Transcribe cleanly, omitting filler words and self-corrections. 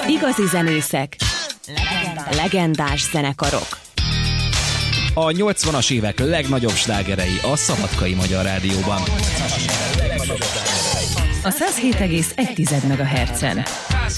Igazi zenészek, legendás zenekarok. A 80-as évek legnagyobb slágerei a Szabadkai Magyar Rádióban. A 107,1 MHz-en.